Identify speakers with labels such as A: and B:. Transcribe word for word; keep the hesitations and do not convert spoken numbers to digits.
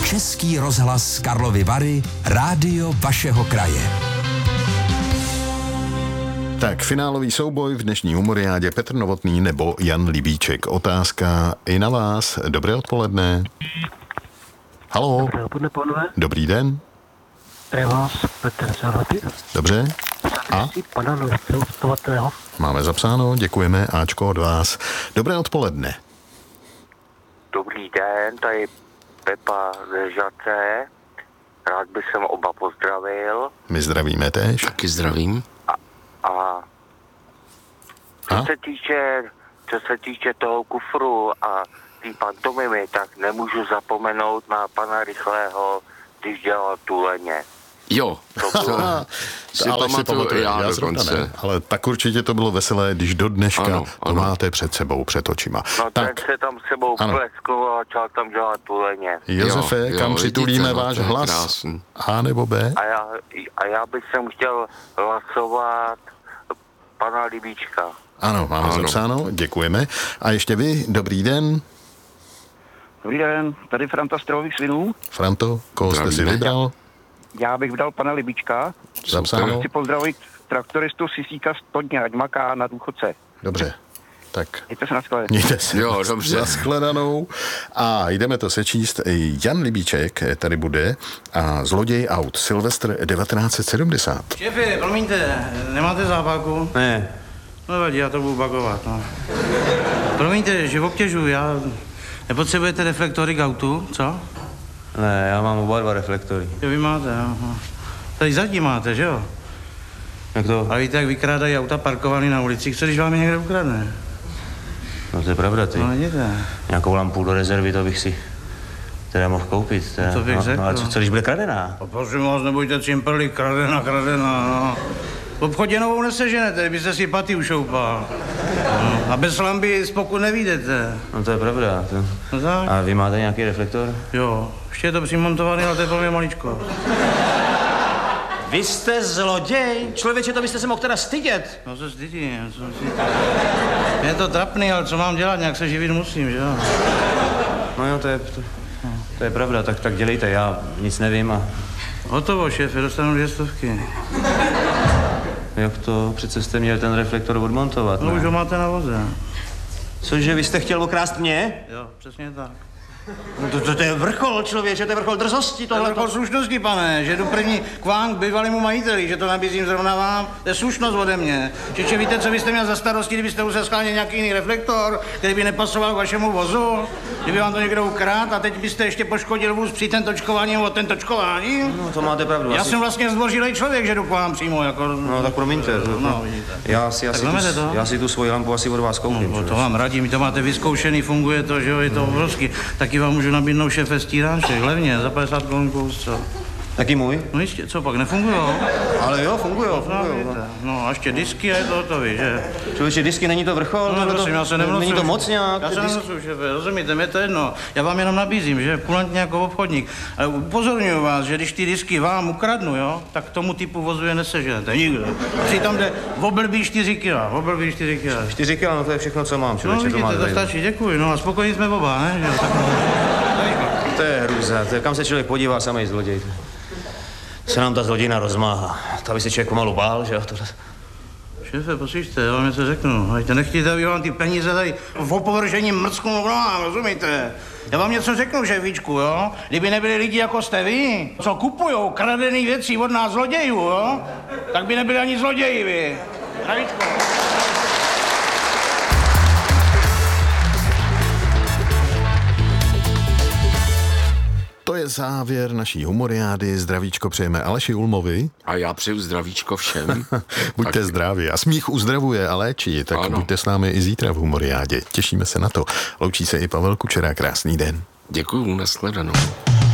A: Český rozhlas Karlovy Vary, rádio vašeho kraje.
B: Tak, finálový souboj v dnešní humoriádě Petr Novotný nebo Jan Libíček. Otázka i na vás. Dobré odpoledne. Haló.
C: Dobré odpoledne, pánové.
B: Dobrý den.
C: Tady vás Petr Zahady.
B: Dobře. A?
C: Pana Novostovatého.
B: Máme zapsáno, děkujeme. Ačko od vás. Dobré odpoledne.
D: Dobrý den, tady Pepa ze Žace. Rád bych sem oba pozdravil.
B: My zdravíme též.
E: Taky zdravím.
D: A, a co
B: A?
D: se týče, co se týče toho kufru a té pantomimy, tak nemůžu zapomenout na pana Rychlého, když dělal tuleně.
E: Jo,
D: To bylo,
E: si
B: Ale
E: pamatuju já
B: zrovna
E: dokonce.
B: ne. Ale tak určitě to bylo veselé, když do dneška
E: Ano,
B: to
E: ano.
B: máte před sebou, před očima.
D: no
B: tak,
D: ten se tam sebou
B: Ano.
D: pleskl a začal tam dělat tuleně.
B: Josefe,
E: Jo, jo,
B: kam přitulíme
E: vidíte, no,
B: váš
E: to je
B: hlas?
E: krásný.
B: A nebo B?
D: A já, a já bych sem chtěl hlasovat pana Libíčka.
B: Ano, máme
E: Ano.
B: zapsáno, děkujeme. A ještě vy, dobrý den.
F: Dobrý den, tady Franta z Trhových svinů.
B: Franto, koho jste si
E: Zdravíme.
B: vybral?
F: Já bych vydal pana Libíčka.
B: Zapsáno?
F: Chci pozdravit traktoristu Sisíka z Todně, ať maká na důchodce.
B: Dobře, tak
F: Mějte se na skvěle.
B: mějte se
E: Jo, dobře.
B: za shledanou. A jdeme to sečíst. Jan Libíček tady bude a zloděj aut Silvestr devatenáct set sedmdesát.
G: Šéfe, promiňte, nemáte zápaku?
H: Ne,
G: No vadí, já to budu bagovat, no. Promiňte, že obtěžuji, já... Nepotřebujete reflektory k autu, co?
H: ne, já mám oba dva reflektory.
G: Jo, vy máte, jo. no. Tady zadní máte, že jo?
H: Jak to?
G: A víte, jak vykrádají auta parkovaný na ulicích, co když vám je někde ukradne?
H: No to je pravda, ty.
G: No vidíte.
H: Nějakou lampu do rezervy, to bych si teda mohl koupit. Teda.
G: To bych
H: no,
G: řekl.
H: no, a co, co když bude kradená?
G: A prosím vás, nebojte cimperli, kradena, kradena, no. V obchodě novou neseženete, kdybyste si paty ušoupal. No. A bez lamby spokoj nevídete.
H: No to je pravda. To...
G: No tak?
H: A vy máte nějaký reflektor?
G: Jo, ještě je to přimontovaný, ale to je pro mě maličko.
I: Vy jste zloděj? Člověče, to byste se mohl teda stydět.
G: No se stydím, co si... Je to trapný, ale co mám dělat, nějak se živit musím, že jo?
H: No jo, to je, to, to je pravda, tak, tak dělejte, já nic nevím a...
G: Hotovo, šéfe, dostanu dvě stovky.
H: Jak to? Přece jste měl ten reflektor odmontovat,
G: No
H: ne?
G: už ho máte na voze.
I: Cože, vy jste chtěl okrást mě?
G: Jo, přesně tak.
I: No to, to, to je vrchol, člověče, to je vrchol drzosti,
G: To je
I: tohle.
G: vrchol slušnosti, pane, že jdu první k vám, k bývalému majiteli, že to nabízím zrovna vám. To je slušnost ode mě. Čeče, víte, co byste měl za starosti, kdybyste už scháněl nějaký jiný reflektor, který by nepasoval k vašemu vozu? Kdyby vám to někdo ukrát a teď byste ještě poškodil vůz při ten točkování o ten točkování?
H: No to máte pravdu.
G: Já
H: asi-
G: jsem vlastně zdvořilej člověk, že jdu k vám přímo, jako...
H: No tak promiňte. to-
G: No, vidíte.
H: Já si,
G: Tak
H: asi
G: vemete
H: tu,
G: to?
H: já si tu svoji lampu asi od vás koupím.
G: No, to
H: člověče.
G: vám radím, vy to máte vyzkoušený, funguje to, že jo, je to obrovský. Taky vám můžu nabídnout šéfe stíráček, levně, za padesát korun kus, co?
H: Taky můj?
G: No jistě, co pak, nefungujou?
H: Ale jo, fungují,
G: No,
H: fungují.
G: vidíte. No a ještě disky a je to hotový, že?
H: Člověče, disky, není to vrchol?
G: No,
H: Nebo
G: prosím,
H: to,
G: já se nevnocuju.
H: Není to moc nějak?
G: Já se
H: ty disky?
G: nevnocuju, šéfe, rozumíte, mě to jedno. Já vám jenom nabízím, že kulantně jako obchodník. Ale upozorňuji vás, že když ty disky vám ukradnu, jo, tak tomu typu vozu je neseženete, nikdo. Přitom jde v oblbí čtyři kila, v oblbí čtyři kila.
H: Čtyři kila, no to je všechno, co mám,
G: No
H: člověče, to
G: vidíte,
H: máte
G: to
H: tady.
G: stačí, děkuji, no a spokojení jsme oba, ne? Že? Tak...
H: To je hrůza, to je, kam se člověk podívá, samej zloděj. Se nám ta zlodějina rozmáhá. To by se člověk pomalu bál, že jo? Tohle...
G: Šéfe, poslyšte, já vám něco řeknu. Hejte, nechtějte, aby vám ty peníze tady v opovržení mrsknou vám, rozumíte? Já vám něco řeknu, šéfičku, jo? Kdyby nebyli lidi jako jste vy, co kupujou kradený věci od nás zlodějů, jo? Tak by nebyli ani zloději, vy. Zdravíčko.
B: To je závěr naší humoriády. Zdravíčko přejeme Aleši Ulmovi.
E: A já přeju zdravíčko všem.
B: Buďte
E: Tak-
B: zdraví. A smích uzdravuje a léčí, tak
E: Ano.
B: buďte s námi i zítra v humoriádě. Těšíme se na to. Loučí se i Pavel Kučera. Krásný den.
E: Děkuju, nashledanou.